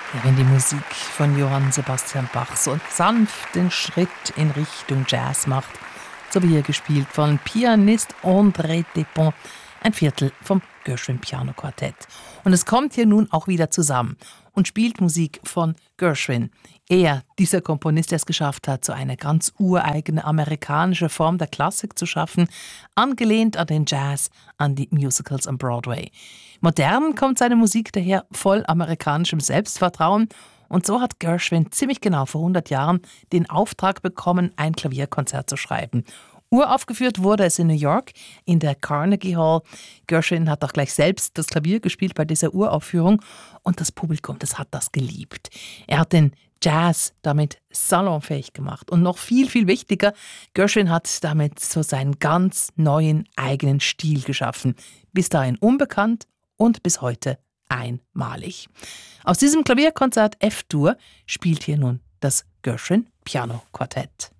Ja, wenn die Musik von Johann Sebastian Bach so einen sanften Schritt in Richtung Jazz macht, so wie hier gespielt von Pianist André Despont, ein Viertel vom Gershwin Piano Quartett. Und es kommt hier nun auch wieder zusammen und spielt Musik von Gershwin. Er, dieser Komponist, der es geschafft hat, so eine ganz ureigene amerikanische Form der Klassik zu schaffen, angelehnt an den Jazz, an die Musicals am Broadway. Modern kommt seine Musik daher voll amerikanischem Selbstvertrauen. Und so hat Gershwin ziemlich genau vor 100 Jahren den Auftrag bekommen, ein Klavierkonzert zu schreiben. Uraufgeführt wurde es in New York in der Carnegie Hall. Gershwin hat auch gleich selbst das Klavier gespielt bei dieser Uraufführung und das Publikum, das hat das geliebt. Er hat den Jazz damit salonfähig gemacht und noch viel, viel wichtiger, Gershwin hat damit so seinen ganz neuen eigenen Stil geschaffen. Bis dahin unbekannt und bis heute einmalig. Aus diesem Klavierkonzert F-Dur spielt hier nun das Gershwin Piano Quartett.